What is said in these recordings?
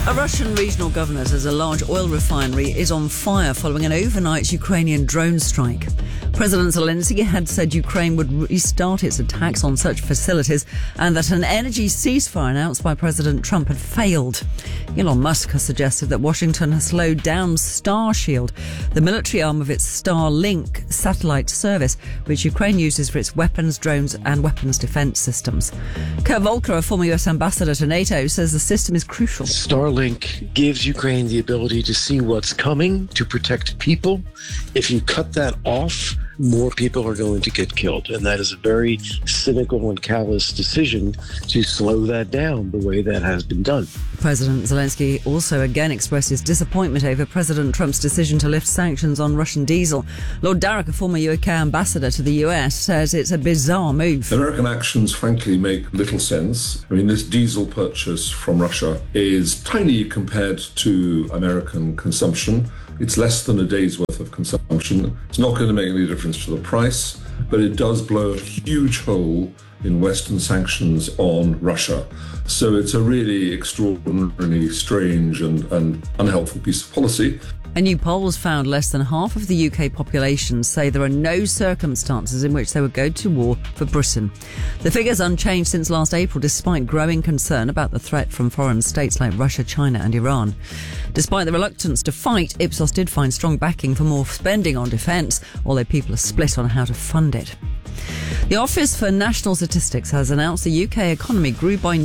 A Russian regional governor says a large oil refinery is on fire following an overnight Ukrainian drone strike. President Zelensky had said Ukraine would restart its attacks on such facilities and that an energy ceasefire announced by President Trump had failed. Elon Musk has suggested that Washington has slowed down Starshield, the military arm of its Starlink satellite service, which Ukraine uses for its weapons, drones and weapons defence systems. Kurt Volker, a former US ambassador to NATO, says the system is crucial. Starlink gives Ukraine the ability to see what's coming, to protect people. If you cut that off, more people are going to get killed. And that is a very cynical and callous decision to slow that down the way that has been done. President Zelensky also again expressed his disappointment over President Trump's decision to lift sanctions on Russian diesel. Lord Darroch, a former UK ambassador to the US, says it's a bizarre move. American actions, frankly, make little sense. I mean, this diesel purchase from Russia is tiny compared to American consumption. It's less than a day's worth of consumption. It's not going to make any difference to the price, but it does blow a huge hole in Western sanctions on Russia. So it's a really extraordinarily strange and unhelpful piece of policy. A new poll has found less than half of the UK population say there are no circumstances in which they would go to war for Britain. The figure's unchanged since last April, despite growing concern about the threat from foreign states like Russia, China and Iran. Despite the reluctance to fight, Ipsos did find strong backing for more spending on defence, although people are split on how to fund it. The Office for National Statistics has announced the UK economy grew by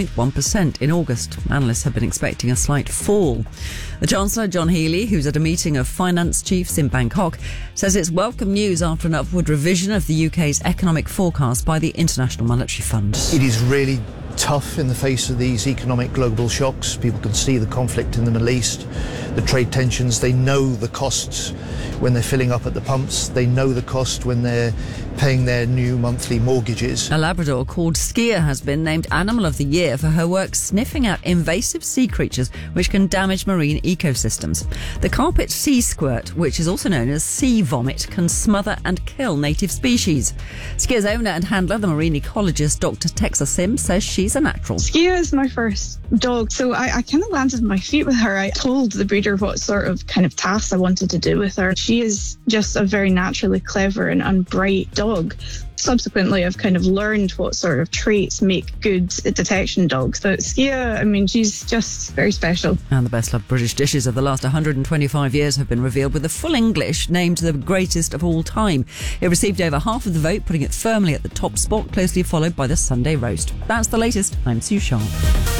0.1% in August. Analysts have been expecting a slight fall. The Chancellor, John Healey, who's at a meeting of finance chiefs in Bangkok, says it's welcome news after an upward revision of the UK's economic forecast by the International Monetary Fund. It is really tough in the face of these economic global shocks. People can see the conflict in the Middle East, the trade tensions. They know the costs when they're filling up at the pumps. They know the cost when they're paying their new monthly mortgages. A Labrador called Skier has been named Animal of the Year for her work sniffing out invasive sea creatures which can damage marine ecosystems. The carpet sea squirt, which is also known as sea vomit, can smother and kill native species. Skier's owner and handler, the marine ecologist Dr. Texa Sim, says she's a natural. Skier is my first dog, so I kind of landed on my feet with her. I told the breeder what sort of kind of tasks I wanted to do with her. She is just a very naturally clever and bright dog. Subsequently, I've kind of learned what sort of traits make good detection dogs. But Skier, I mean, she's just very special. And the best-loved British dishes of the last 125 years have been revealed, with the full English named the greatest of all time. It received over half of the vote, putting it firmly at the top spot, closely followed by the Sunday roast. That's the latest. I'm Sue Sharp.